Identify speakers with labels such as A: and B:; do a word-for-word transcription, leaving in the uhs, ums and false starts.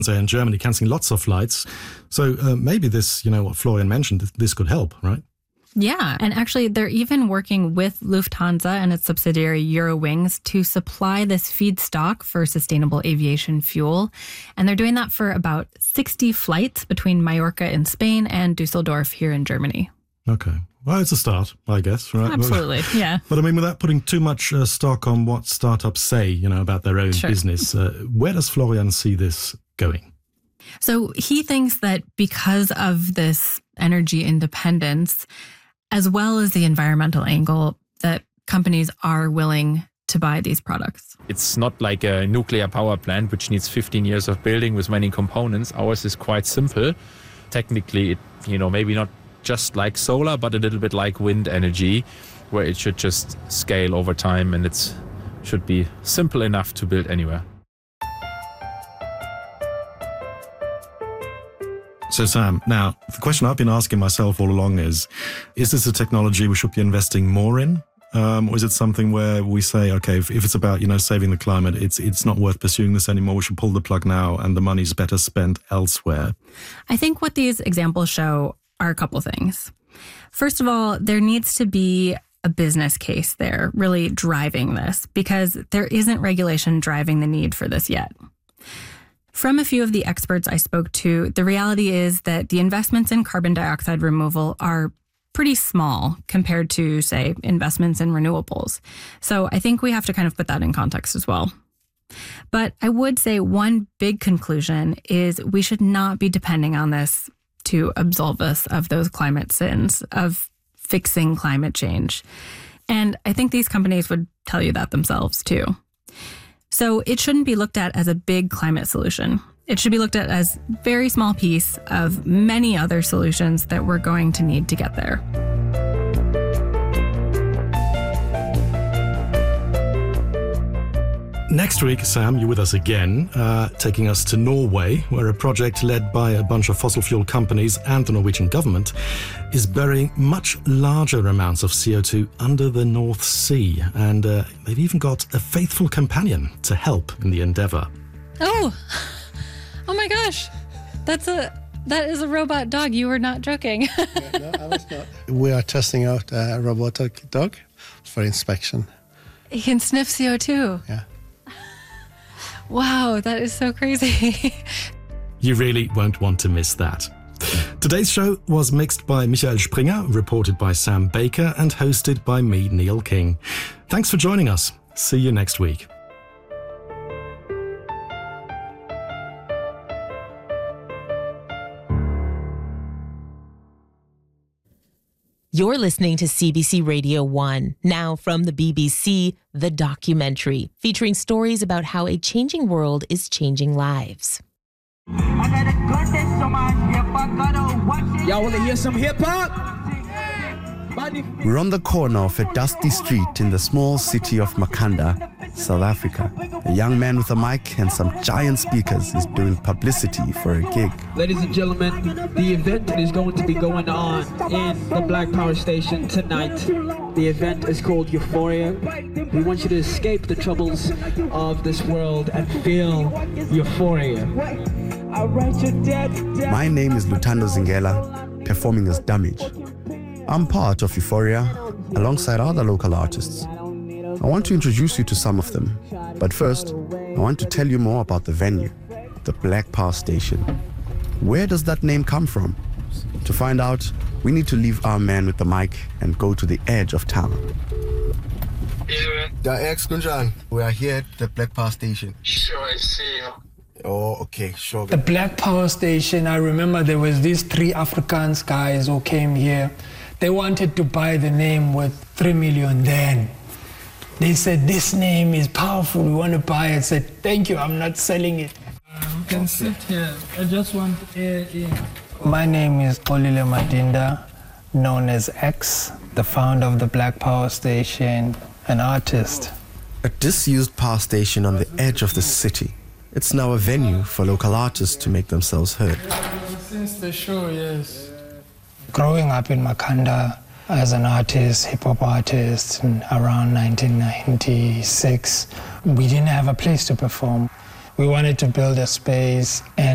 A: So in Germany, cancelling lots of flights. So uh, maybe this, you know, what Florian mentioned, this could help, right?
B: Yeah. And actually, they're even working with Lufthansa and its subsidiary Eurowings to supply this feedstock for sustainable aviation fuel. And they're doing that for about sixty flights between Mallorca in Spain and Dusseldorf here in Germany.
A: Okay. Well, it's a start, I guess, right?
B: Absolutely, yeah.
A: But I mean, without putting too much uh, stock on what startups say, you know, about their own
B: Sure.
A: business, uh, where does Florian see this going?
B: So he thinks that because of this energy independence, as well as the environmental angle, that companies are willing to buy these products.
C: It's not like a nuclear power plant, which needs fifteen years of building with many components. Ours is quite simple. Technically, it, you know, maybe not just like solar, but a little bit like wind energy, where it should just scale over time and it should be simple enough to build anywhere.
A: So Sam, now the question I've been asking myself all along is, is this a technology we should be investing more in? Um, or is it something where we say, okay, if, if it's about, you know, saving the climate, it's it's not worth pursuing this anymore. We should pull the plug now and the money's better spent elsewhere.
B: I think what these examples show are a couple things. First of all, there needs to be a business case there really driving this, because there isn't regulation driving the need for this yet. From a few of the experts I spoke to, the reality is that the investments in carbon dioxide removal are pretty small compared to, say, investments in renewables. So I think we have to kind of put that in context as well. But I would say one big conclusion is we should not be depending on this to absolve us of those climate sins, of fixing climate change. And I think these companies would tell you that themselves too. So it shouldn't be looked at as a big climate solution. It should be looked at as a very small piece of many other solutions that we're going to need to get there.
A: Next week, Sam, you're with us again, uh, taking us to Norway, where a project led by a bunch of fossil fuel companies and the Norwegian government is burying much larger amounts of C O two under the North Sea. And uh, they've even got a faithful companion to help in the endeavour.
B: Oh, oh my gosh. That's a, that is a robot dog. You were not joking.
D: Yeah, no, I was not. We are testing out a robotic dog for inspection.
B: He can sniff C O two.
D: Yeah.
B: Wow, that is so crazy.
A: You really won't want to miss that. Today's show was mixed by Michael Springer, reported by Sam Baker, and hosted by me, Neil King. Thanks for joining us. See you next week.
E: You're listening to C B C Radio one. Now from the B B C, The Documentary, featuring stories about how a changing world is changing lives.
F: Y'all want to hear some hip-hop?
G: We're on the corner of a dusty street in the small city of Makanda, South Africa. A young man with a mic and some giant speakers is doing publicity for a gig.
F: Ladies and gentlemen, the event is going to be going on in the Black Power Station tonight. The event is called Euphoria. We want you to escape the troubles of this world and feel euphoria.
G: My name is Lutando Zingela, performing as Damage. I'm part of Euphoria, alongside other local artists. I want to introduce you to some of them, but first, I want to tell you more about the venue, the Black Power Station. Where does that name come from? To find out, we need to leave our man with the mic and go to the edge of town.
H: Yeah, ex Kunjan, we are here at the Black Power Station.
I: Sure, I see you.
H: Oh, okay, sure.
J: The Black Power Station, I remember there was these three Afrikaans guys who came here. They wanted to buy the name with three million then. They said, this name is powerful, we want to buy it. I said, thank you, I'm not selling it.
K: You can sit here. I just want air in.
J: My name is Olile Madinda, known as X, the founder of the Black Power Station, an artist.
G: A disused power station on the edge of the city. It's now a venue for local artists to make themselves heard.
K: Since the show, yes.
J: Growing up in Makanda as an artist, hip-hop artist, in around nineteen ninety-six, we didn't have a place to perform. We wanted to build a space and